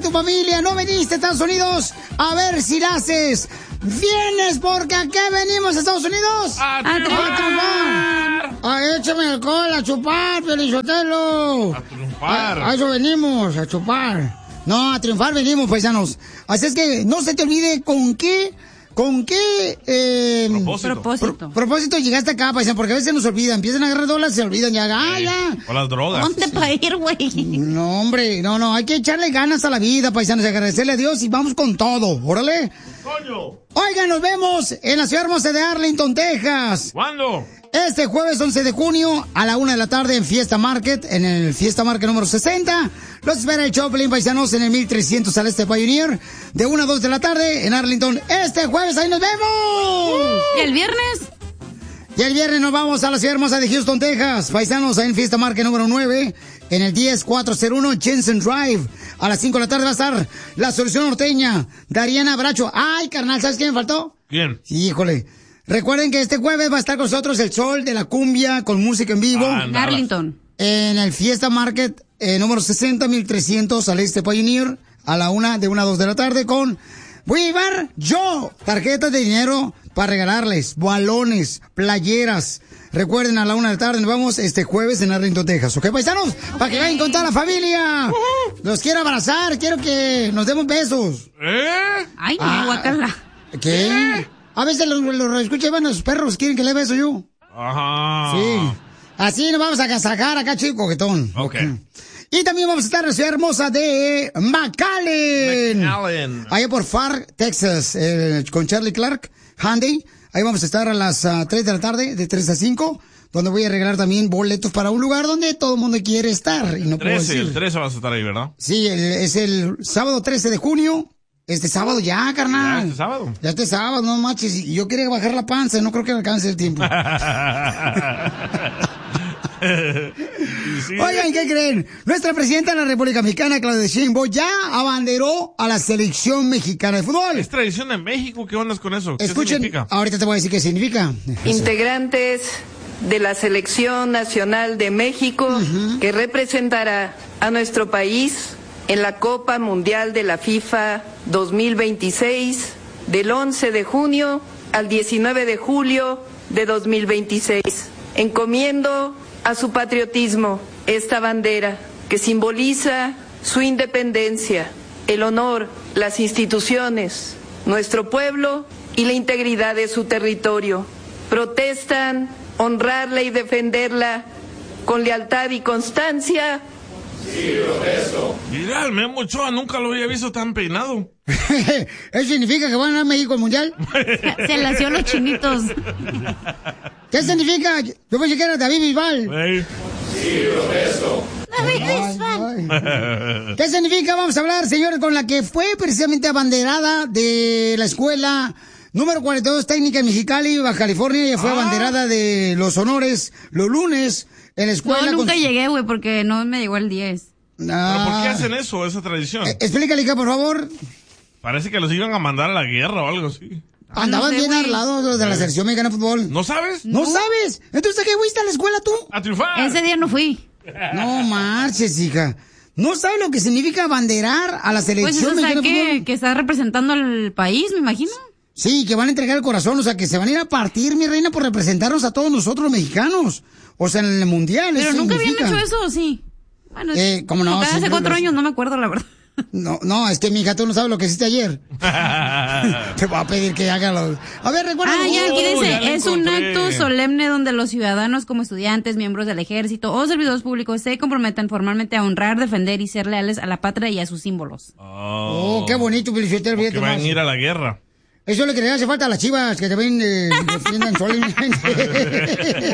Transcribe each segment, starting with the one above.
tu familia, no viniste a Estados Unidos, a ver si la haces. ¿Vienes porque a qué venimos a Estados Unidos? ¡A triunfar! Échame alcohol, a chupar, Piolichotelo. A triunfar. A eso venimos, a chupar. No, a triunfar venimos, paisanos. Así es que no se te olvide con qué propósito llegaste acá, paisano, porque a veces nos olvidan, empiezan a agarrar dólares, se olvidan ya. Ya. O las drogas. Ponte para ir, güey. No, hombre, no, hay que echarle ganas a la vida, paisanos, y agradecerle a Dios y vamos con todo, órale. ¡Coño! Oigan, nos vemos en la ciudad hermosa de Arlington, Texas. ¿Cuándo? Este jueves 11 de junio a la 1 de la tarde en Fiesta Market, en el Fiesta Market número 60. Los espera el Choplin, paisanos, en el 1300 al este Pioneer, de 1 a 2 de la tarde en Arlington. Este jueves, ahí nos vemos. ¿Y el viernes? Y el viernes nos vamos a la ciudad hermosa de Houston, Texas. Paisanos, ahí en Fiesta Market número 9, en el 10401 Jensen Drive. A las 5 de la tarde va a estar la Solución Norteña, Dariana Bracho. Ay, carnal, ¿sabes quién me faltó? ¿Quién? Híjole. Recuerden que este jueves va a estar con nosotros el Sol de la Cumbia con música en vivo. En Arlington. En el Fiesta Market número 60, 1300 al este Pioneer, a la 1 a 2 de la tarde con... Voy a llevar yo tarjetas de dinero para regalarles, balones, playeras. Recuerden, a la 1 de la tarde nos vamos este jueves en Arlington, Texas. ¿Ok, paisanos? Para que vayan con toda la familia. Los quiero abrazar, quiero que nos demos besos. Ay, no, guacala. ¿Qué? A veces los escuchan, van los perros, quieren que le beso yo. Ajá. Sí. Así nos vamos a agasajar acá, chico, coquetón. Ok. Y también vamos a estar en la ciudad hermosa de McAllen. Allá por Far, Texas, con Charlie Clark, Handy. Ahí vamos a estar a las 3 de la tarde, de 3 a 5, donde voy a regalar también boletos para un lugar donde todo el mundo quiere estar. Y no 13, el 13 vas a estar ahí, ¿verdad? Sí, es el sábado 13 de junio. Este sábado ya, carnal. Ya, este sábado. Ya este sábado, no manches. Y yo quería bajar la panza, no creo que me alcance el tiempo. Sí. Oigan, ¿qué creen? Nuestra presidenta de la República Mexicana, Claudia Sheinbaum, ya abanderó a la selección mexicana de fútbol. Es tradición de México, ¿qué onda con eso? ¿Qué Escuchen, significa? ahorita te voy a decir qué significa. Integrantes de la Selección Nacional de México, que representará a nuestro país en la Copa Mundial de la FIFA 2026, del 11 de junio al 19 de julio de 2026. Encomiendo a su patriotismo esta bandera que simboliza su independencia, el honor, las instituciones, nuestro pueblo y la integridad de su territorio. Protestan honrarla y defenderla con lealtad y constancia. Sí, protesto. Mira, el Memo Ochoa nunca lo había visto tan peinado. ¿Eso significa que van a México al Mundial? Se lació los chinitos. ¿Qué significa? Yo pensé que era David Bisbal. Sí, protesto. David Bisbal. ¿Qué significa? Vamos a hablar, señores, con la que fue precisamente abanderada de la escuela número 42 técnica en Mexicali, Baja California. Ella fue abanderada de los honores los lunes en la escuela. No, nunca llegué, güey, porque no me llegó el 10. ¿Pero por qué hacen eso, esa tradición? Explícale, por favor. Parece que los iban a mandar a la guerra o algo así. Andaban bien al lado de la selección mexicana de fútbol. ¿No sabes? ¿No sabes? Entonces, ¿a qué fuiste a la escuela tú? A triunfar. Ese día no fui. No marches, hija. ¿No sabes lo que significa abanderar a la selección mexicana de fútbol? Que está representando al país, me imagino. Sí, que van a entregar el corazón, o sea, que se van a ir a partir, mi reina, por representarnos a todos nosotros los mexicanos. O sea, en el mundial. Pero nunca habían hecho eso, ¿sí? Bueno, ¿cómo no? Hace 4 años, no me acuerdo, la verdad. No, es que mi hija, tú no sabes lo que hiciste ayer. Te voy a pedir que haga lo... A ver, recuerda. Ya, aquí dice, es un acto solemne donde los ciudadanos como estudiantes, miembros del ejército o servidores públicos se comprometen formalmente a honrar, defender y ser leales a la patria y a sus símbolos. Oh, qué bonito, Felicitero. Que van a ir a la guerra. Eso es lo que le hace falta a las chivas, que te ven, defiendan solemnemente.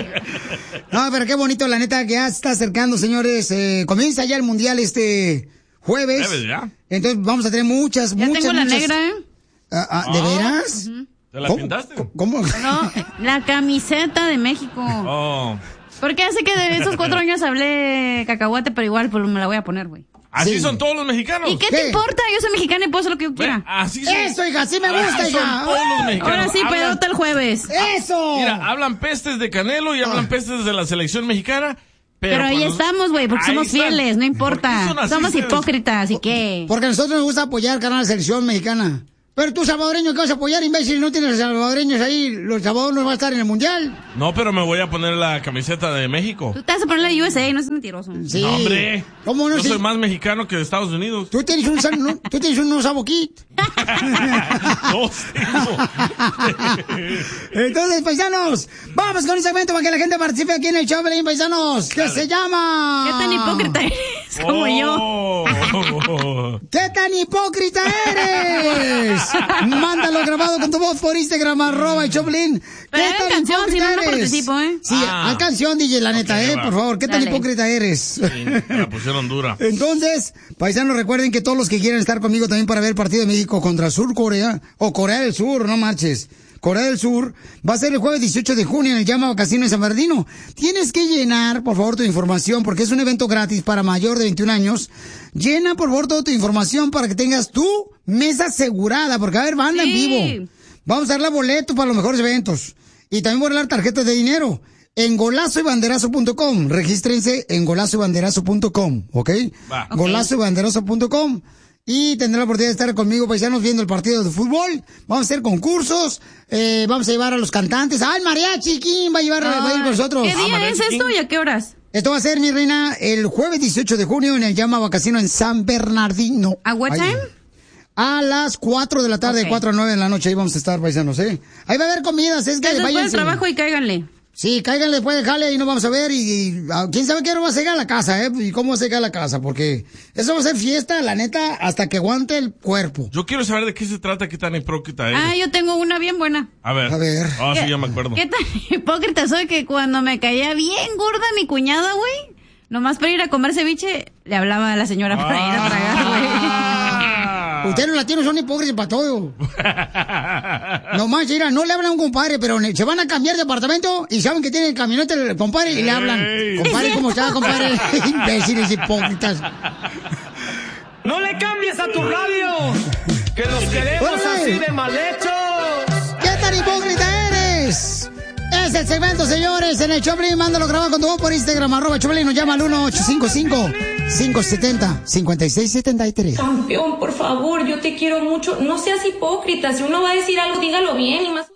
No, pero qué bonito, la neta, que ya está acercando, señores. Comienza ya el mundial este jueves. ¿Ya? Entonces vamos a tener muchas. Tengo la negra, ¿De veras? ¿Te la pintaste? ¿Cómo? No, la camiseta de México. Porque hace que de esos 4 años hablé cacahuate, pero igual pues me la voy a poner, güey. Así son todos los mexicanos. ¿Y qué te importa? Yo soy mexicana y puedo hacer lo que yo quiera. Así son. Eso, hija, así me gusta, hija. Son todos los mexicanos. Ahora sí, pedota el jueves. ¡Eso! Mira, hablan pestes de Canelo y hablan pestes de la selección mexicana, Pero ahí estamos, güey, porque somos fieles, no importa. Somos hipócritas, ¿y qué? Porque a nosotros nos gusta apoyar, carnal, la selección mexicana. Pero tú, salvadoreño, ¿qué vas a apoyar, imbécil? No tienes salvadoreños ahí. Los salvadoreños no van a estar en el mundial. No, pero me voy a poner la camiseta de México. Tú te vas a poner la USA, no seas mentiroso. Sí. No, hombre. ¿Cómo no? Yo soy más mexicano que de Estados Unidos. Tú tienes un saboquit. No, Entonces, paisanos, vamos con un segmento para que la gente participe aquí en el show, paisanos. ¿Qué se llama? ¿Qué tan hipócrita eres? Como yo. ¿Qué tan hipócrita eres? Mándalo grabado con tu voz por Instagram, @Choplin. Pero hay canción, si no participo, ¿eh? Sí, hay canción, DJ, la neta, por favor. ¿Qué tan hipócrita eres? Sí, me la pusieron dura. Entonces, paisanos, recuerden que todos los que quieran estar conmigo también para ver el partido de México contra Sur Corea, o Corea del Sur, no marches. Corea del Sur, va a ser el jueves 18 de junio en el Llama Casino en San Bernardino. Tienes que llenar, por favor, tu información, porque es un evento gratis para mayor de 21 años. Llena, por favor, toda tu información para que tengas tu mesa asegurada, porque va a haber banda en vivo. Vamos a darle boletos para los mejores eventos. Y también voy a dar tarjetas de dinero en golazoybanderazo.com. Regístrense en golazoybanderazo.com, ¿ok? Golazoybanderazo.com. Y tendrán la oportunidad de estar conmigo, paisanos, viendo el partido de fútbol. Vamos a hacer concursos, vamos a llevar a los cantantes. ¡Ah, el mariachi! ¿Quién va a ir con nosotros? ¿Qué día es esto y a qué horas? Esto va a ser, mi reina, el jueves 18 de junio en el Llama Casino en San Bernardino. ¿A what time? A las 4 de la tarde, de 4 a 9 de la noche. Ahí vamos a estar, paisanos, ¿eh? Ahí va a haber comidas, es que después del trabajo y cáiganle. Sí, cáiganle después de jale, ahí nos vamos a ver y quién sabe qué hora va a llegar a la casa, y cómo va a llegar a la casa, porque eso va a ser fiesta, la neta, hasta que aguante el cuerpo. Yo quiero saber de qué se trata, qué tan hipócrita eres. Yo tengo una bien buena. A ver. Sí, ya me acuerdo. ¿Qué tan hipócrita soy que cuando me caía bien gorda mi cuñada, güey, nomás para ir a comer ceviche, le hablaba a la señora para ir a tragar, güey. Ustedes los latinos son hipócritas para todo. Nomás, mira, no le hablan a un compadre, pero se van a cambiar de apartamento y saben que tiene el camionete el compadre y le hablan. Compadre, ¿cómo está, compadre? Imbéciles, hipócritas. ¡No le cambies a tu radio! ¡Que los queremos así de mal hechos! ¿Qué tan hipócrita eres? Es el segmento, señores, en el Choplin. Mándalo grabado con tu voz por Instagram, @Choplin. Nos llama al 1-855-570-5673. Campeón, por favor, yo te quiero mucho. No seas hipócrita. Si uno va a decir algo, dígalo bien y más.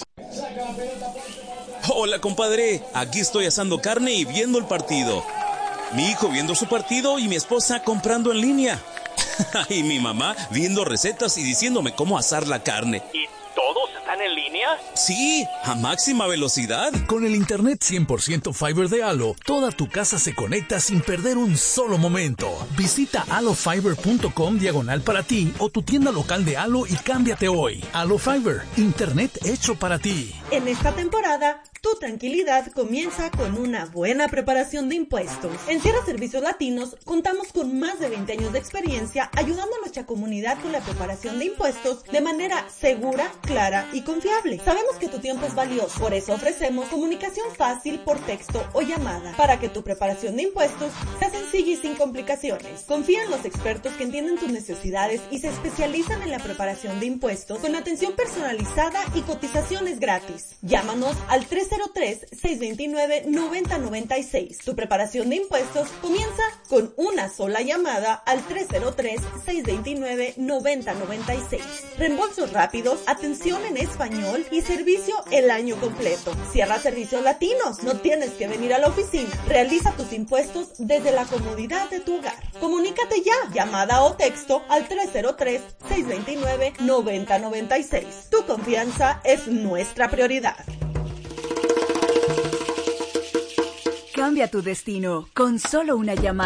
Hola, compadre. Aquí estoy asando carne y viendo el partido. Mi hijo viendo su partido y mi esposa comprando en línea. Y mi mamá viendo recetas y diciéndome cómo asar la carne. ¿Todos están en línea? Sí, a máxima velocidad. Con el internet 100% Fiber de Alo, toda tu casa se conecta sin perder un solo momento. Visita alofiber.com diagonal para ti o tu tienda local de Alo y cámbiate hoy. Alo Fiber, internet hecho para ti. En esta temporada, tu tranquilidad comienza con una buena preparación de impuestos. En Sierra Servicios Latinos contamos con más de 20 años de experiencia ayudando a nuestra comunidad con la preparación de impuestos de manera segura, clara y confiable. Sabemos que tu tiempo es valioso, por eso ofrecemos comunicación fácil por texto o llamada para que tu preparación de impuestos sea sencilla y sin complicaciones. Confía en los expertos que entienden tus necesidades y se especializan en la preparación de impuestos con atención personalizada y cotizaciones gratis. Llámanos al 303-629-9096. Tu preparación de impuestos comienza con una sola llamada al 303-629-9096. Reembolsos rápidos, atención en español y servicio el año completo. Cierra Servicios Latinos. No tienes que venir a la oficina. Realiza tus impuestos desde la comodidad de tu hogar. Comunícate ya. Llamada o texto al 303-629-9096. Tu confianza es nuestra prioridad. Cambia tu destino con solo una llamada.